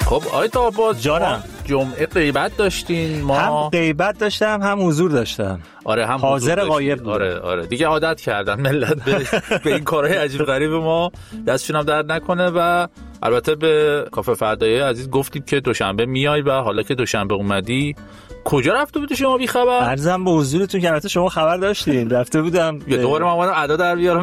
خب آقای طاه‌آباد جانم، جمعه غیبت داشتین، ما هم غیبت داشتم هم حضور داشتم. آره هم حاضر غایب بود. آره دیگه عادت کردن ملت به این کارهای عجیب غریب ما، دستشون هم درد نکنه. و البته به کافه فردایی عزیز گفتید که دوشنبه میای و حالا که دوشنبه اومدی کجا رفته بودی شما بی خبر؟ عرضم به حضورتون که البته شما خبر داشتین. رفته بودم دوباره من اومدم ادا در بیارم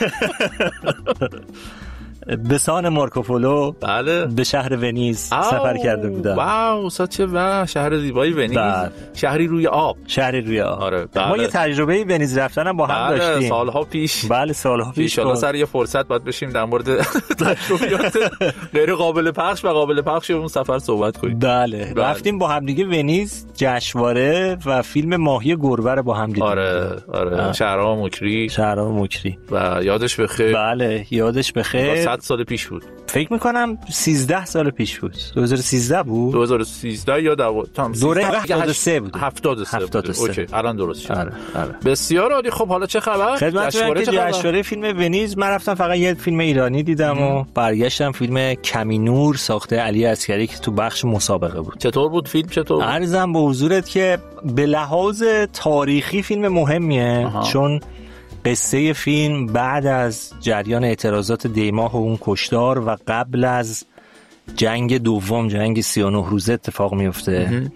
به سان مارکوپولو. بله. به شهر ونیز سفر کرده بودم. واو چه شهر زیبایی ونیز. شهری روی آب. شهری روی آب. آره بله. ما یه تجربه ونیز رفتن هم با هم داشتیم سالها پیش. بله سالها پیش. ان سر یه فرصت باید بشیم در مورد تجربیات غیر قابل پخش و قابل پخش اون سفر صحبت کنیم. بله. رفتیم با هم دیگه ونیز، جشنواره و فیلم ماهی گربه رو با هم دیدیم. آره شهرام مکری و یادش بخیر. بله یادش بخیر. 100 سال پیش بود فکر میکنم 13 سال پیش بود. 2013 بود. 2013 یا دوره 73 بود. 73 اوکی الان درست شد. آره. بسیار عالی. خب حالا چه خبر؟ جشنواره فیلم ونیز من رفتم فقط یه فیلم ایرانی دیدم و برگشتم فیلم کمینور ساخته علی عسگری که تو بخش مسابقه بود. چطور بود فیلم؟ عرضم به حضورت که به لحاظ تاریخی فیلم مهمیه. چون قصه فیلم بعد از جریان اعتراضات دیماه و اون کشتار و قبل از جنگ دوم، جنگ 39 روزه اتفاق میفته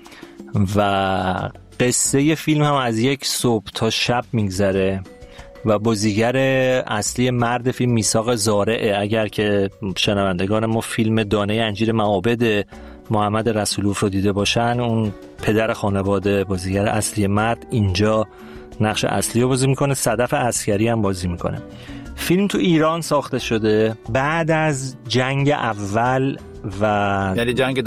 و قصه فیلم هم از یک صبح تا شب میگذره و بازیگر اصلی مرد فیلم میثاق زارعه. اگر که شنوندگان ما فیلم دانه انجیر معابد محمد رسولوف رو دیده باشن، اون پدر خانواده بازیگر اصلی مرد اینجا نقش اصلی رو بازی میکنه. صدف عسکری هم بازی میکنه. فیلم تو ایران ساخته شده بعد از جنگ اول و یعنی جنگ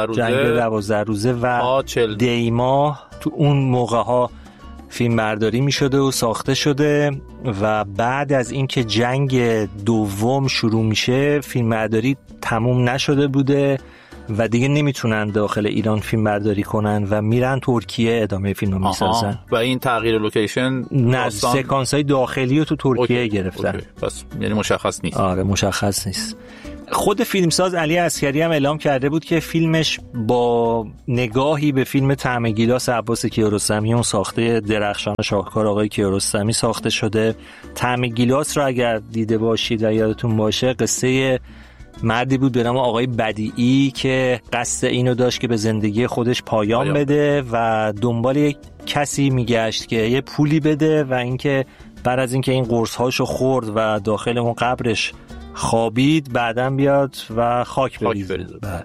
12 روزه و دیماه. تو اون موقع ها فیلم برداری میشده و ساخته شده و بعد از اینکه جنگ دوم شروع میشه فیلم برداری تموم نشده بوده و دیگه نمیتونن داخل ایران فیلم برداری کنن و میرن ترکیه ادامه فیلم رو میسازن. و این تغییر لوکیشن سکانس های داخلی رو تو ترکیه گرفتن. پس یعنی مشخص نیست. آره مشخص نیست. خود فیلمساز علی عسگری هم اعلام کرده بود که فیلمش با نگاهی به فیلم طعم گیلاس عباس کیارستمی، اون ساخته درخشان شاهکار آقای کیارستمی ساخته شده. طعم گیلاس رو اگر دیده باشید و یادتون باشه، قصه مردی بود به نام آقای بدیعی که قصد اینو داشت که به زندگی خودش پایان بده و دنبال یک کسی میگشت که یه پولی بده و اینکه بعد از اینکه این قرص‌هاشو خورد و داخل اون قبرش خوابید بعداً بیاد و خاک بریزه.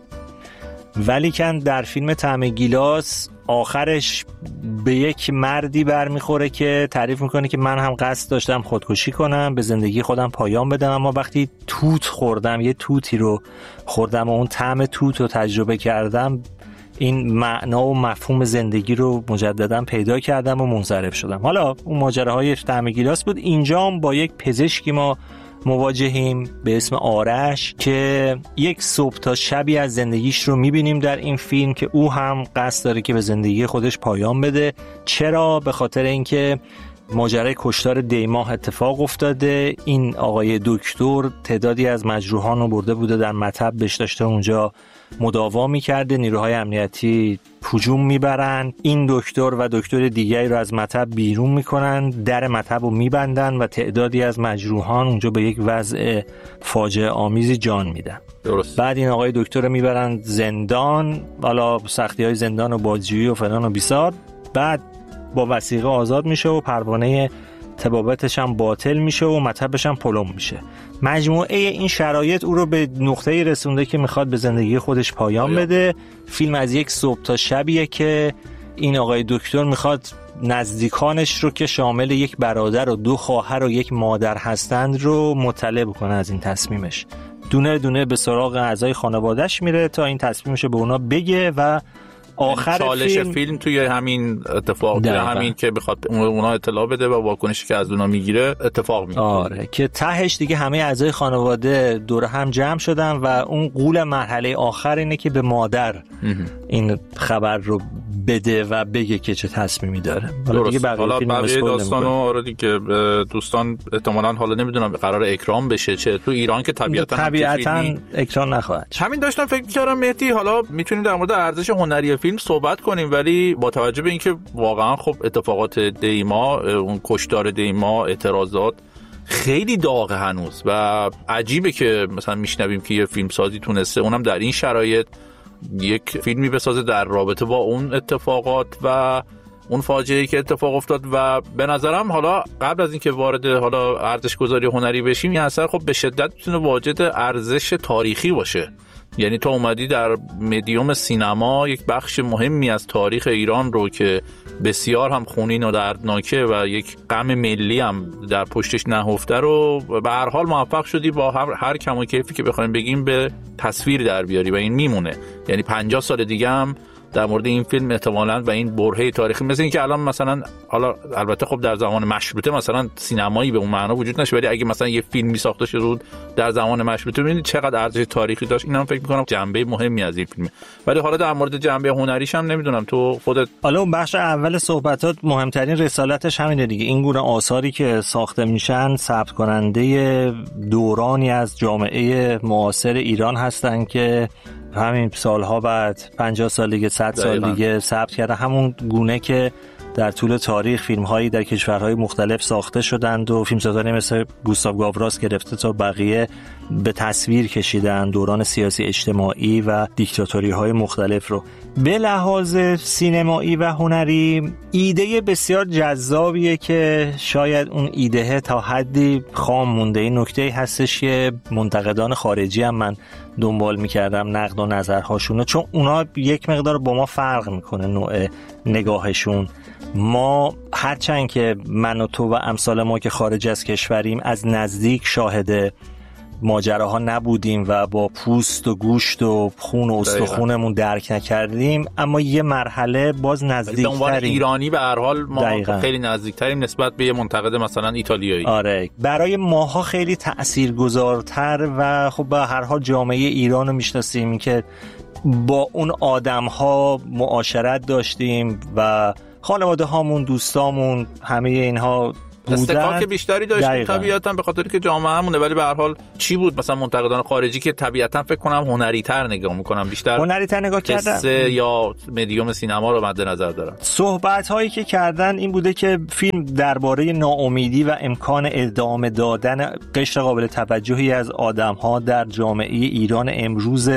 ولی کن در فیلم طعم گیلاس آخرش به یک مردی برمیخوره که تعریف میکنه که من هم قصد داشتم خودکشی کنم، به زندگی خودم پایان بدم، اما وقتی توت خوردم، یه توتی رو خوردم و اون طعم توت رو تجربه کردم، این معنا و مفهوم زندگی رو مجددا پیدا کردم و منصرف شدم. حالا اون ماجراهای طعم گیلاس بود. اینجا هم با یک پزشکی ما مواجهیم به اسم آرش که یک صبح تا شبی از زندگیش رو میبینیم در این فیلم که او هم قصد داره که به زندگی خودش پایان بده. چرا؟ به خاطر اینکه ماجرای کشتار دیماه اتفاق افتاده. این آقای دکتر تعدادی از مجروحان رو برده بوده در مطب، بهش داشته اونجا مداوا میکرده. نیروهای امنیتی هجوم میبرن، این دکتر و دکتر دیگری رو از مطب بیرون میکنن، در مطب رو میبندن و تعدادی از مجروحان اونجا به یک وضع فاجعه آمیزی جان میدن. درست. بعد این آقای دکتر رو میبرن زندان، حالا سختی های زندان و بازجویی و فلان و بیسار. بعد با وثیقه آزاد میشه و پروانه طبابتش هم باطل میشه و مطبش هم پلم میشه. مجموعه این شرایط او رو به نقطه‌ای رسونده که میخواد به زندگی خودش پایان بده. فیلم از یک صبح تا شبیه که این آقای دکتر میخواد نزدیکانش رو که شامل یک برادر و 2 خواهر و 1 مادر هستند رو مطلع بکنه از این تصمیمش. دونه دونه به سراغ اعضای خانواده‌اش میره تا این تصمیمش رو به اونا بگه و آخر چالش فیلم توی همین اتفاق، توی همین که بخواد اونا اطلاع بده و واکنشی که از اونا میگیره اتفاق میفته. آره که تهش دیگه همه اعضای خانواده دور هم جمع شدن و اون غول مرحله آخر اینه که به مادر این خبر رو بده و بگه که چه تصمیمی داره. حالا دیگه بقیه داستانو آره دیگه دوستان احتمالاً حالا نمیدونم قرار اکرام بشه چه تو ایران که طبیعتاً اکران نخواهد. همین داشتم فکر می‌کردم مهدی حالا میتونیم در مورد ارزش هنری فیلم صحبت کنیم، ولی با توجه به اینکه واقعا خب اتفاقات دیما، اون کشتار دیما، اعتراضات خیلی داغه هنوز و عجیبه که مثلا میشنویم که یه فیلمسازی تونسته اونم در این شرایط یک فیلمی بسازه در رابطه با اون اتفاقات و اون فاجعه‌ای که اتفاق افتاد. و به نظرم حالا قبل از اینکه وارد حالا ارزش گذاری هنری بشیم، این اثر خب به شدت میتونه واجد ارزش تاریخی باشه. یعنی تو اومدی در مدیوم سینما یک بخش مهمی از تاریخ ایران رو که بسیار هم خونین و دردناکه و یک غم ملی هم در پشتش نهفته رو به هر حال موفق شدی با هر کم و کیفی که بخوایم بگیم به تصویر در بیاری و این میمونه. یعنی 50 سال دیگه هم در مورد این فیلم احتمالاً و این برهه تاریخی، مثل این که الان مثلا حالا البته خب در زمان مشروطه مثلا سینمایی به اون معنا وجود نشه، ولی اگه مثلا یه فیلمی ساخته شده بود در زمان مشروطه ببینید چقدر ارزش تاریخی داشت. اینا فکر می‌کنم جنبه مهمی از این فیلمه. ولی حالا در مورد جنبه هنریش هم نمیدونم تو خودت. حالا اون بخش اول صحبتات مهمترین رسالتش همینه دیگه، این گونه آثاری که ساخته میشن ثبت کننده دورانی از جامعه معاصر ایران هستن که همین سالها بعد 50 سال دیگه 100 سال دیگه ثبت کرده، همون گونه که در طول تاریخ فیلم‌هایی در کشورهای مختلف ساخته شدند و فیلمسازانی مثل گوستاو گاوراس گرفته تا بقیه به تصویر کشیدن دوران سیاسی اجتماعی و دیکتاتوری‌های مختلف رو. به لحاظ سینمایی و هنری ایده بسیار جذابیه که شاید اون ایده تا حدی خام مونده. این نکته هستش که منتقدان خارجی هم من دنبال می‌کردم نقد و نظرهاشون، چون اونا یک مقدار با ما فرق می‌کنه نوع نگاهشون. ما هرچند که من و تو و امثال ما که خارج از کشوریم از نزدیک شاهد ماجراها نبودیم و با پوست و گوشت و خون و استخونمون درک نکردیم، اما یه مرحله باز نزدیک‌تریم. به عنوان ایرانی به هر حال ما خیلی نزدیک‌تریم نسبت به یه منتقد مثلا ایتالیایی. آره، برای ماها خیلی تأثیرگذارتر و خب به هر حال جامعه ایران رو میشناسیم که با اون آدم‌ها معاشرت داشتیم و خانواده هامون، دوستامون، همه اینها استقاق بیشتری داشتیم طبیعتاً به خاطر که جامعه همونه. ولی به هر حال چی بود مثلا منتقدان خارجی که طبیعتاً فکر کنم هنری‌تر نگاه می‌کنن، بیشتر هنری‌تر نگاه کردن، قصه یا مدیوم سینما رو مد نظر دارن. صحبت‌هایی که کردن این بوده که فیلم درباره ناامیدی و امکان ادامه دادن قشر قابل توجهی از آدم‌ها در جامعه ایران امروز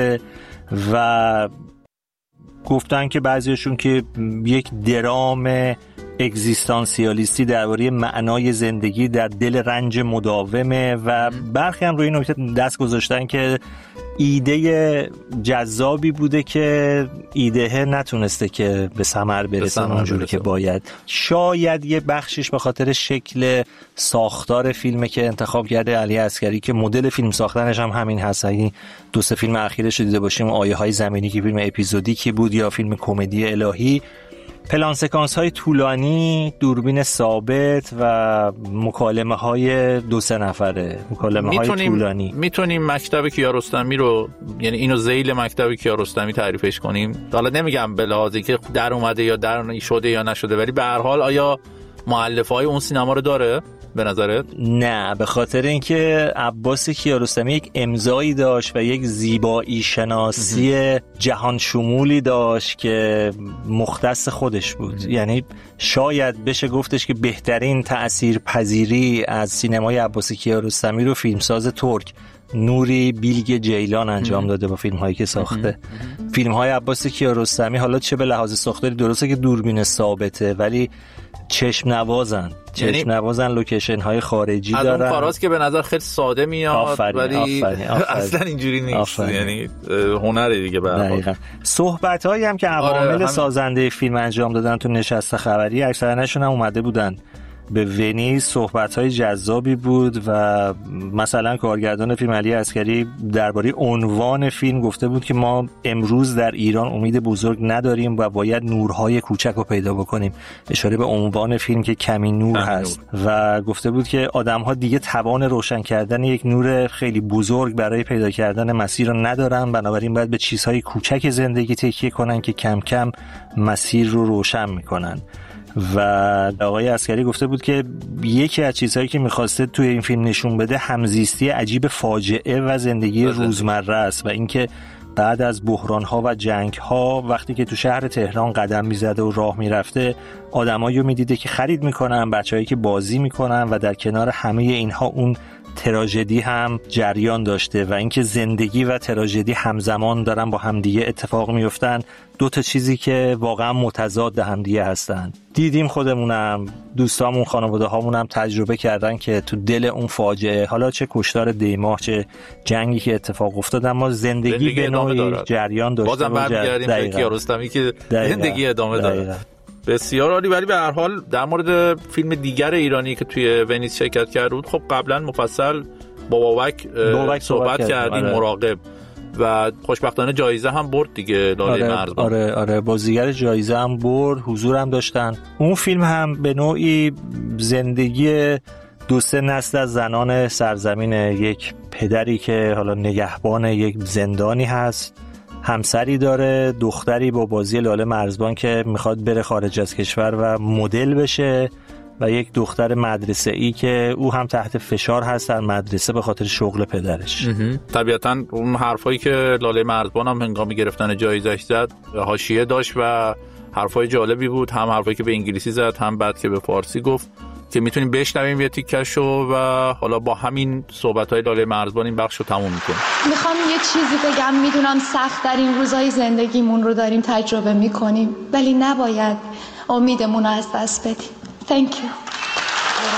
و گفتن که بعضیشون که یک درام اگزیستانسیالیستی درباره معنای زندگی در دل رنج مداومه و برخی هم روی این نکته دست گذاشتن که ایده جذابی بوده که ایده نتونسته که به ثمر برسه اونجوری که باید. شاید یه بخشش به خاطر شکل ساختار فیلمه که انتخاب کرده علی عسگری که مدل فیلم ساختنش هم همین هست. این دو سه فیلم اخیرش رو دیده باشیم، آیه های زمینی که فیلم اپیزودیکی بود یا فیلم کمدی الهی، پلان سکانس های طولانی، دوربین ثابت و مکالمه های 2-3 نفره، مکالمه های طولانی. میتونیم مکتب کیارستمی رو، یعنی اینو ذیل مکتب کیارستمی تعریفش کنیم. حالا نمیگم به لحاظی که در اومده یا در شده یا نشده، ولی به هر حال آیا مؤلفه‌های اون سینما رو داره به نظرت؟ نه، به خاطر اینکه عباس کیارستمی یک امضایی داشت و یک زیبایی شناسی جهان شمولی داشت که مختص خودش بود. یعنی شاید بشه گفتش که بهترین تأثیر پذیری از سینمای عباس کیارستمی رو فیلمساز ترک نوری بیلگ جیلان انجام داده با فیلم هایی که ساخته. فیلم های عباس کیارستمی حالا چه به لحاظ ساختاری درسته که دوربین ثابته ولی چشم نوازن، لوکیشن های خارجی دارن. از اون کاراست که به نظر خیلی ساده میاد ولی اصلا اینجوری نیست. یعنی هنره دیگه به هر حال. صحبت هایی هم که عوامل سازنده فیلم انجام دادن تو نشست خبری، اکثرا نشون هم اومده بودن به ونیز صحبت‌های جذابی بود و مثلا کارگردان فیلم علی عسگری درباره عنوان فیلم گفته بود که ما امروز در ایران امید بزرگ نداریم و باید نورهای کوچک رو پیدا بکنیم، اشاره به عنوان فیلم که کمی نور هست و گفته بود که آدم‌ها دیگه توان روشن کردن یک نور خیلی بزرگ برای پیدا کردن مسیر رو ندارن، بنابراین باید به چیزهای کوچک زندگی تکیه کنن که کم کم مسیر رو روشن میکنن. و آقای عسگری گفته بود که یکی از چیزهایی که میخواسته توی این فیلم نشون بده همزیستی عجیب فاجعه و زندگی روزمره است و اینکه بعد از بحران‌ها و جنگ‌ها وقتی که تو شهر تهران قدم می‌زده و راه می‌رفته آدمایی رو می‌دیده که خرید می‌کنن، بچه‌هایی که بازی می‌کنن و در کنار همه اینها اون تراژدی هم جریان داشته و اینکه زندگی و تراژدی همزمان دارن با همدیگه اتفاق میفتن، دو تا چیزی که واقعا متضاد همدیگه هستن. دیدیم خودمونم، دوستامون، خانواده هامون هم تجربه کردن که تو دل اون فاجعه، حالا چه کشتار دیماه چه جنگی که اتفاق افتاد، اما زندگی به نوعی جریان داشته. بازم برمیگردیم به کیارستمی که زندگی ادامه داره. بسیار عالی. ولی به هر حال در مورد فیلم دیگر ایرانی که توی ونیز شرکت کرده بود، خب قبلا مفصل با بابک صحبت کردیم. مراقب و خوشبختانه جایزه هم برد دیگه، لاله مرزبان. آره بازیگر جایزه هم برد، حضور هم داشتن. اون فیلم هم به نوعی زندگی دو سه نسل از زنان سرزمین، یک پدری که حالا نگهبان یک زندانی هست، همسری داره، دختری با بازی لاله مرزبان که میخواد بره خارج از کشور و مدل بشه، و یک دختر مدرسه‌ای که او هم تحت فشار هست در مدرسه به خاطر شغل پدرش. طبیعتاً اون حرفایی که لاله مرزبان هم هنگامی گرفتن جایزش زد حاشیه داشت و حرفای جالبی بود، هم حرفایی که به انگلیسی زد هم بعد که به فارسی گفت که میتونیم بشنویم یه تیکشو و حالا با همین صحبت‌های لاله مرزبان این بخشو تموم می‌کنیم. میخوام یه چیزی بگم، میدونم سخت در این روزهای زندگیمون رو داریم تجربه می‌کنیم، ولی نباید امیدمون رو از دست بدیم. Thank you.